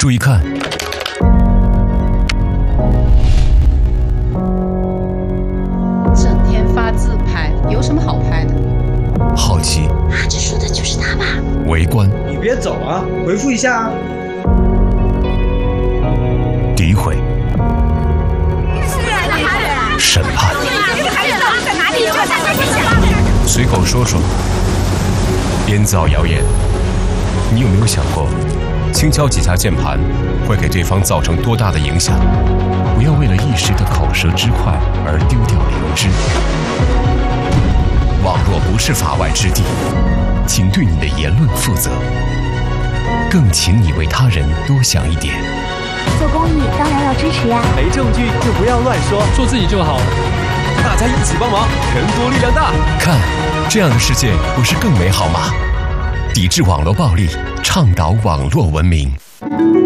注意看。 整天发自拍，有什么好拍的？ 好奇。 这说的就是他吧？ 围观。 你别走啊，回复一下啊。 诋毁。审判。随口说说。编造谣言。你有没有想过，轻敲几下键盘会给对方造成多大的影响？不要为了一时的口舌之快而丢掉良知。网络不是法外之地，请对你的言论负责，更请你为他人多想一点。 做公益当然要支持呀， 没证据就不要乱说， 做自己就好了。 大家一起帮忙，人多力量大。 看，这样的世界不是更美好吗？抵制网络暴力，倡导网络文明。